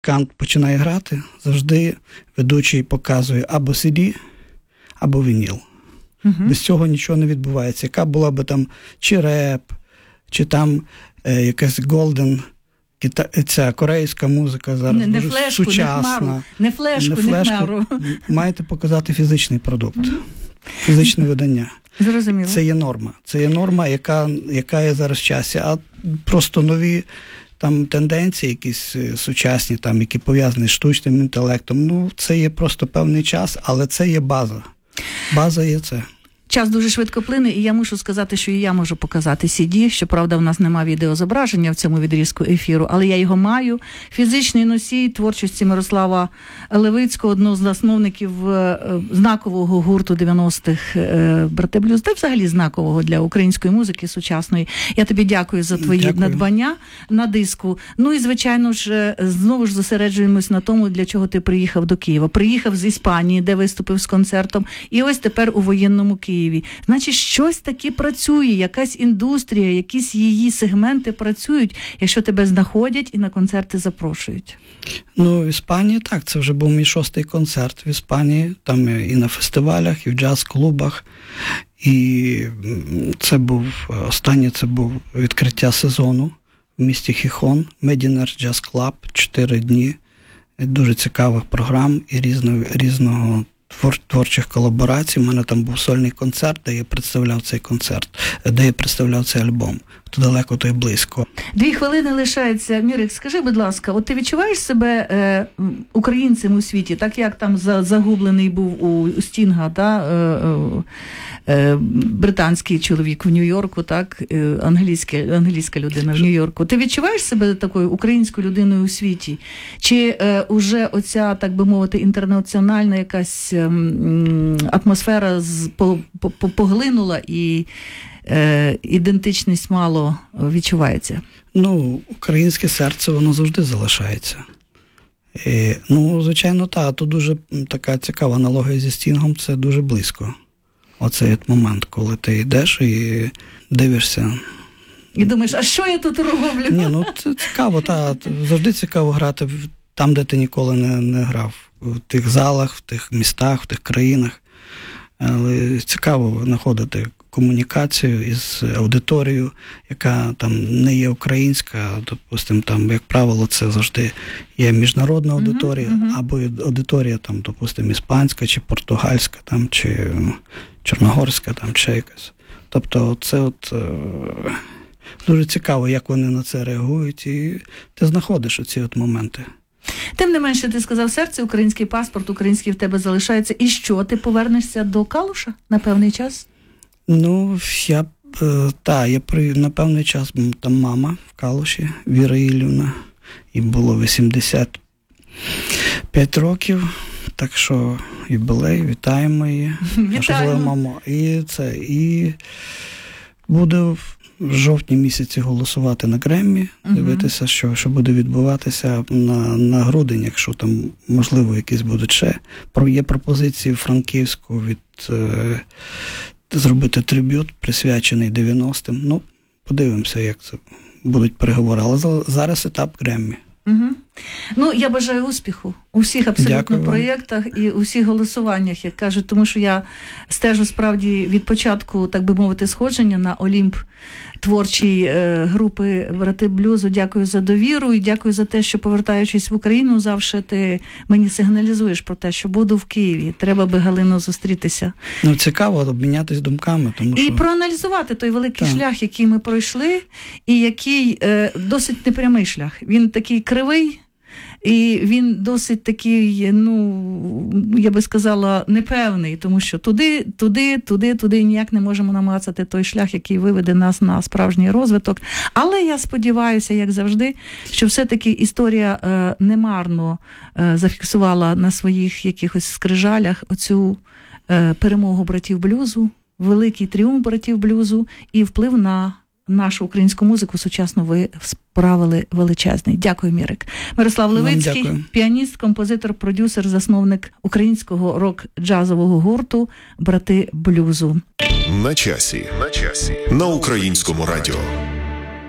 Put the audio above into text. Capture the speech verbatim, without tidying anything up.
музикант починає грати, завжди ведучий показує або сі ді, або вініл. Угу. Без цього нічого не відбувається. Яка була би там чи реп, чи там е, якась голден, ця корейська музика зараз не, не дуже флешку, сучасна. Не флешку, не, не хмару. Маєте показати фізичний продукт, угу. фізичне видання. Зрозуміло. Це є норма. Це є норма, яка, яка є зараз в часі. А просто нові там тенденції, якісь сучасні, там, які пов'язані з штучним інтелектом, ну, це є просто певний час, але це є база. База є це. Час дуже швидко плине, і я мушу сказати, що і я можу показати сі ді, щоправда, в нас немає відеозображення в цьому відрізку ефіру, але я його маю. Фізичний носій творчості Мирослава Левицького, одного з засновників знакового гурту дев'яностих «Брати Блюз», та взагалі знакового для української музики сучасної. Я тобі дякую за твої дякую. надбання на диску. Ну і, звичайно ж, знову ж зосереджуємось на тому, для чого ти приїхав до Києва. Приїхав з Іспанії, де виступив з концертом, і ось тепер у воєнному Києві. Значить, щось таке працює, якась індустрія, якісь її сегменти працюють, якщо тебе знаходять і на концерти запрошують. Ну, в Іспанії так, це вже був мій шостий концерт в Іспанії, там і на фестивалях, і в джаз-клубах. І це був, останнє це був відкриття сезону в місті Хіхон, Mediners Jazz Club, чотири дні, дуже цікавих програм і різного, різного Твор, творчих колаборацій. У мене там був сольний концерт, де я представляв цей концерт, де я представляв цей альбом. То далеко, то й близько. Дві хвилини лишається. Мірик, скажи, будь ласка, от ти відчуваєш себе е, українцем у світі, так як там за, загублений був у, у Стінга, та, е, е, британський чоловік в Нью-Йорку, так, е, англійська, англійська людина в Нью-Йорку. Ти відчуваєш себе такою українською людиною у світі? Чи е, уже оця, так би мовити, інтернаціональна якась е, атмосфера з, по, по, поглинула і Е, ідентичність мало відчувається? Ну, українське серце, воно завжди залишається. І, ну, звичайно, так. Тут дуже така цікава аналогія зі Стінгом, це дуже близько. Оцей момент, коли ти йдеш і дивишся. І думаєш, а що я тут роблю? Ні, ну, це цікаво, так. Завжди цікаво грати там, де ти ніколи не, не грав. В тих залах, в тих містах, в тих країнах. Але цікаво знаходити комунікацію із аудиторією, яка там не є українська, допустимо, там, як правило, це завжди є міжнародна аудиторія, uh-huh, uh-huh. або аудиторія, там, допустимо, іспанська, чи португальська, там, чи чорногорська, там, чи якась. Тобто це от е- дуже цікаво, як вони на це реагують, і ти знаходиш оці от моменти. Тим не менше, ти сказав, серце, український паспорт, український в тебе залишається. І що, ти повернешся до Калуша на певний час? Ну, я, та, я при, на певний час, там мама в Калуші, Віра Іллівна, їй було вісімдесят п'ять років, так що юбілей, вітаємо її. Вітаємо. Мамо. І це, і буду в жовтні місяці голосувати на Греммі, uh-huh. дивитися, що, що буде відбуватися на, на грудень, якщо там, можливо, якісь будуть ще. Є пропозиції в Франківську від е, зробити триб'ют, присвячений дев'яностим. Ну, подивимося, як це будуть переговори. Але зараз етап Греммі. Угу. Ну, я бажаю успіху у всіх абсолютно Дякую проєктах і у всіх голосуваннях, як кажуть, тому що я стежу справді від початку, так би мовити, сходження на Олімп творчої е, групи «Брати Блюзу». Дякую за довіру і дякую за те, що, повертаючись в Україну, завжди ти мені сигналізуєш про те, що буду в Києві. Треба би, Галино, зустрітися. Ну, цікаво обмінятися думками. Тому що... І проаналізувати той великий так. шлях, який ми пройшли, і який е, досить непрямий шлях. Він такий кривий, і він досить такий, ну, я би сказала, непевний, тому що туди, туди, туди, туди ніяк не можемо намацати той шлях, який виведе нас на справжній розвиток. Але я сподіваюся, як завжди, що все-таки історія е, немарно е, зафіксувала на своїх якихось скрижалях оцю е, перемогу братів блюзу, великий тріумф братів блюзу і вплив на нашу українську музику сучасно ви справили величезний. Дякую, Мірик. Мирослав Левицький, піаніст, композитор, продюсер, засновник українського рок-джазового гурту «Брати Блюзу». На часі. На часі. На українському радіо.